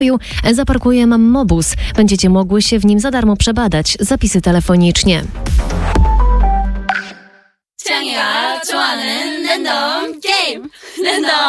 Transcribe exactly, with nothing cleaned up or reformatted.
zaparkuje Mammobus. Będziecie mogły się w nim za darmo przebadać. Zapisy telefonicznie. 창이가 좋아하는 랜덤 게임 랜덤